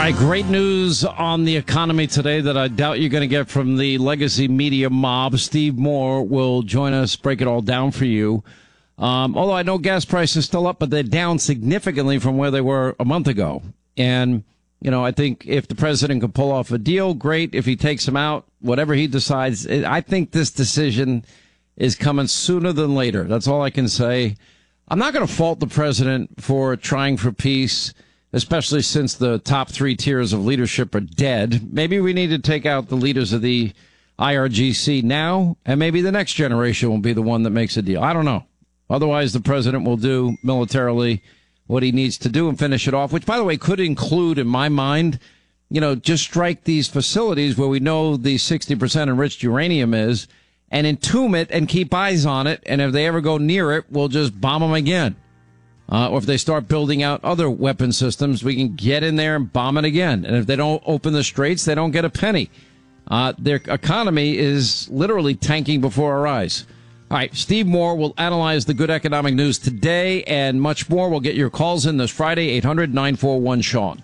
right, great news on the economy today that I doubt you're going to get from the legacy media mob. Steve Moore will join us, break it all down for you. Although I know gas prices still up, but they're down significantly from where they were a month ago. And, you know, I think if the president could pull off a deal, great. If he takes him out, whatever he decides, I think this decision is coming sooner than later. That's all I can say. I'm not going to fault the president for trying for peace, especially since the top three tiers of leadership are dead. Maybe we need to take out the leaders of the IRGC now, and maybe the next generation will be the one that makes a deal. I don't know. Otherwise, the president will do militarily what he needs to do and finish it off, which, by the way, could include, in my mind, you know, just strike these facilities where we know the 60% enriched uranium is and entomb it and keep eyes on it. And if they ever go near it, we'll just bomb them again. Or if they start building out other weapon systems, we can get in there and bomb it again. And if they don't open the straits, they don't get a penny. Their economy is literally tanking before our eyes. All right, Steve Moore will analyze the good economic news today and much more. We'll get your calls in this Friday, 800-941-SEAN.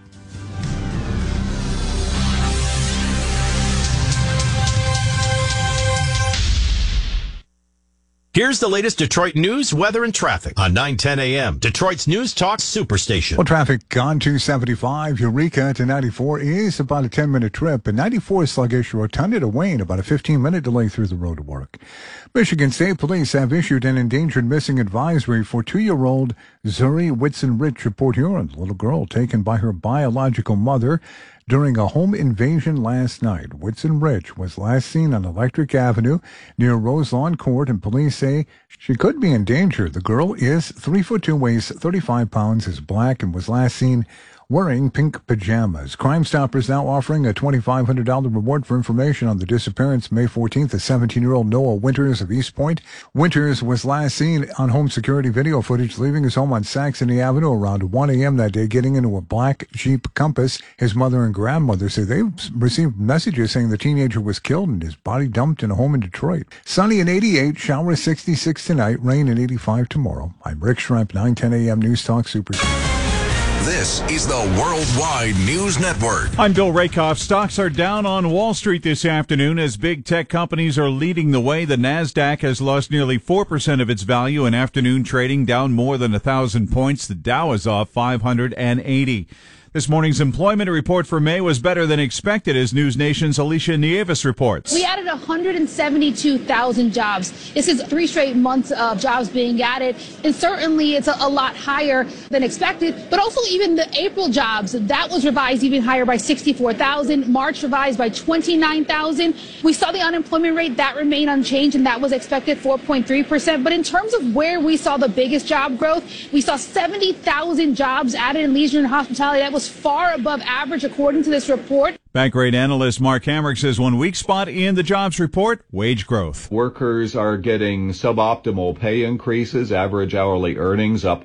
Here's the latest Detroit news, weather, and traffic on 9:10 a.m. Detroit's News Talk Superstation. Well, traffic on 275 Eureka to 94 is about a 10-minute trip, and 94 sluggish Rotunda to Wayne, about a 15-minute delay through the road to work. Michigan State Police have issued an endangered missing advisory for 2-year-old Zuri Whitson Rich of Port Huron, the little girl taken by her biological mother during a home invasion last night. Whitson Rich was last seen on Electric Avenue near Roselawn Court, and police say she could be in danger. The girl is 3'2", weighs 35 pounds, is black, and was last seen wearing pink pajamas. Crime Stoppers now offering a $2,500 reward for information on the disappearance May 14th of 17-year-old Noah Winters of East Point. Winters was last seen on home security video footage leaving his home on Saxony Avenue around 1 a.m. that day, getting into a black Jeep Compass. His mother and grandmother say they've received messages saying the teenager was killed and his body dumped in a home in Detroit. Sunny and 88, shower 66 tonight, rain and 85 tomorrow. I'm Rick Shrimp, 9:10 a.m. News Talk Super. This is the Worldwide News Network. I'm Bill Rakoff. Stocks are down on Wall Street this afternoon as big tech companies are leading the way. The Nasdaq has lost nearly 4% of its value in afternoon trading, down more than 1,000 points. The Dow is off 580. This morning's employment report for May was better than expected, as News Nation's Alicia Nieves reports. We added 172,000 jobs. This is 3 straight months of jobs being added, and certainly it's a lot higher than expected. But also even the April jobs, that was revised even higher by 64,000. March revised by 29,000. We saw the unemployment rate, that remained unchanged, and that was expected 4.3%. But in terms of where we saw the biggest job growth, we saw 70,000 jobs added in leisure and hospitality. That was far above average, according to this report. Bankrate analyst Mark Hamrick says one weak spot in the jobs report, wage growth. Workers are getting suboptimal pay increases, average hourly earnings up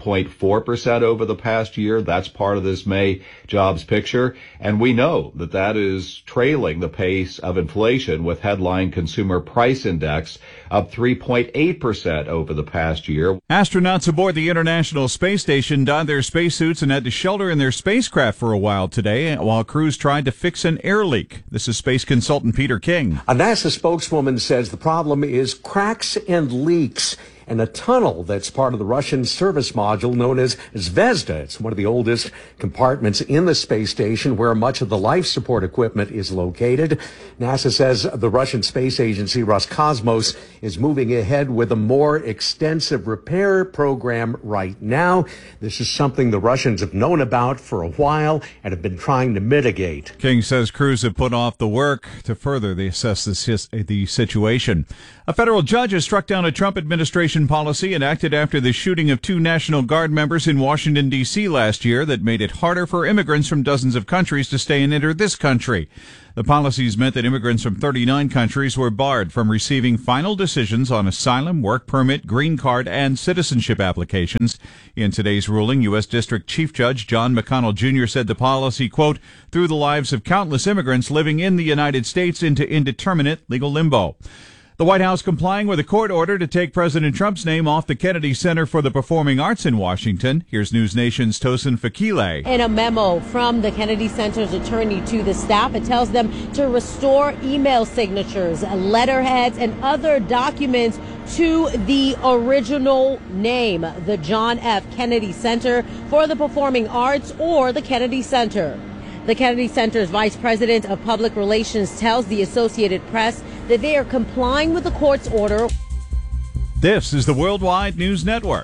3.4% over the past year. That's part of this May jobs picture. And we know that that is trailing the pace of inflation, with headline consumer price index up 3.8% over the past year. Astronauts aboard the International Space Station donned their spacesuits and had to shelter in their spacecraft for a while today while crews tried to fix an air leak. This is space consultant Peter King. A NASA spokeswoman says the problem is cracks and leaks in a tunnel that's part of the Russian service module known as Zvezda. It's one of the oldest compartments in the space station where much of the life support equipment is located. NASA says the Russian space agency Roscosmos is moving ahead with a more extensive repair program right now. This is something the Russians have known about for a while and have been trying to mitigate. King says crews have put off the work to further assess the situation. A federal judge has struck down a Trump administration policy enacted after the shooting of 2 National Guard members in Washington, D.C. last year that made it harder for immigrants from dozens of countries to stay and enter this country. The policies meant that immigrants from 39 countries were barred from receiving final decisions on asylum, work permit, green card, and citizenship applications. In today's ruling, U.S. District Chief Judge John McConnell Jr. said the policy, quote, threw the lives of countless immigrants living in the United States into indeterminate legal limbo. The White House complying with a court order to take President Trump's name off the Kennedy Center for the Performing Arts in Washington. Here's News Nation's Tosin Fakile. In a memo from the Kennedy Center's attorney to the staff, it tells them to restore email signatures, letterheads, and other documents to the original name, the John F. Kennedy Center for the Performing Arts, or the Kennedy Center. The Kennedy Center's Vice President of Public Relations tells the Associated Press that they are complying with the court's order. This is the Worldwide News Network.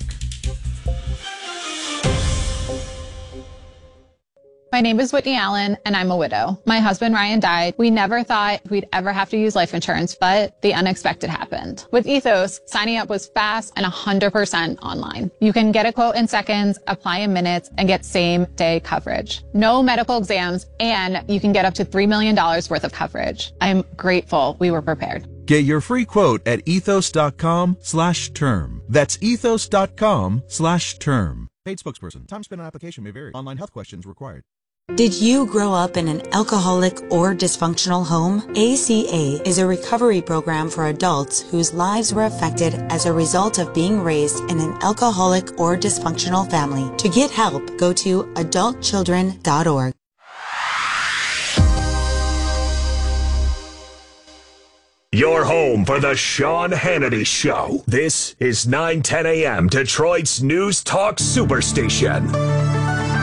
My name is Whitney Allen, and I'm a widow. My husband, Ryan, died. We never thought we'd ever have to use life insurance, but the unexpected happened. With Ethos, signing up was fast and 100% online. You can get a quote in seconds, apply in minutes, and get same-day coverage. No medical exams, and you can get up to $3 million worth of coverage. I'm grateful we were prepared. Get your free quote at ethos.com/term. That's ethos.com/term. Paid spokesperson. Time spent on application may vary. Online health questions required. Did you grow up in an alcoholic or dysfunctional home? ACA is a recovery program for adults whose lives were affected as a result of being raised in an alcoholic or dysfunctional family. To get help, go to adultchildren.org. Your home for the Sean Hannity Show. This is 910 a.m. Detroit's News Talk Superstation.